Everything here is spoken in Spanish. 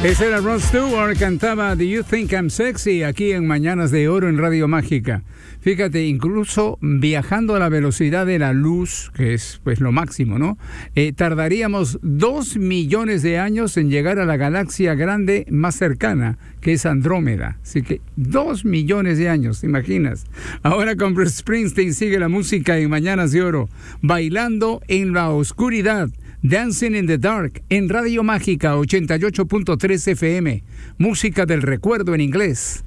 Ese era Rod Stewart, cantaba Do You Think I'm Sexy aquí en Mañanas de Oro en Radio Mágica. Fíjate, incluso viajando a la velocidad de la luz, que es pues lo máximo, ¿no? Tardaríamos 2 millones de años en llegar a la galaxia grande más cercana, que es Andrómeda. Así que 2 millones de años, ¿te imaginas? Ahora con Bruce Springsteen sigue la música en Mañanas de Oro, bailando en la oscuridad. Dancing in the Dark en Radio Mágica 88.3 FM. Música del recuerdo en inglés.